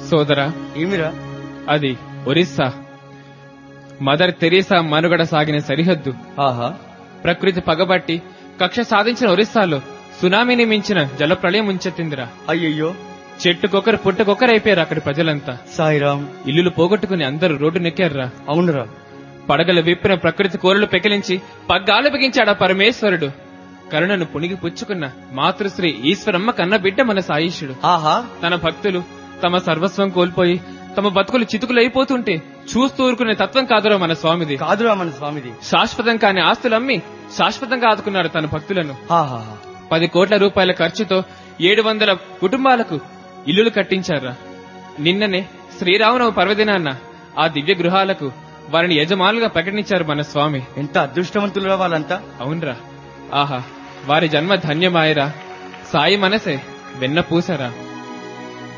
సోదరా, ఏమిరా? అది ఒరిస్సా. మదర్ తెరీసా మనుగడ సాగిన సరిహద్దు. ఆహా, ప్రకృతి పగబట్టి కక్ష సాధించిన ఒరిస్సాలో సునామీని మించిన జలప్రళయం ముంచెత్తిందిరా. అయ్యయ్యో, చెట్టుకొకరు పుట్టకొకరైపోయారు అక్కడి ప్రజలంతా. సాయిరాం. ఇల్లులు పోగొట్టుకుని అందరూ రోడ్డు నెక్కారురా. అవునురా. పడగలు విప్పిన ప్రకృతి కోరలు పెకిలించి పగ్గాలు బిగించాడా పరమేశ్వరుడు. కరుణను పుణిగి పుచ్చుకున్న మాతృశ్రీ ఈశ్వరమ్మ కన్న బిడ్డ మన సాయిషుడు. ఆహా, తన భక్తులు తమ సర్వస్వం కోల్పోయి తమ బతుకులు చితుకులైపోతుంటే చూస్తూ ఊరుకునే తత్వం కాదురా మన స్వామిది. కాదురా మన స్వామిది. శాశ్వతం కాని ఆస్తులమ్మి శాశ్వతంగా ఆదుకున్నారు తన భక్తులను. 10 కోట్ల రూపాయల ఖర్చుతో 700 కుటుంబాలకు ఇల్లులు కట్టించారా. నిన్ననే శ్రీరామనవమి పర్వదినాన్న ఆ దివ్య గృహాలకు వారిని యజమానులుగా ప్రకటించారు మన స్వామి. ఎంత అదృష్టవంతులురా వాళ్ళంతా. అవునరా. ఆహా, వారి జన్మ ధన్యమాయరా. సాయి మనసే వెన్న పూసరా.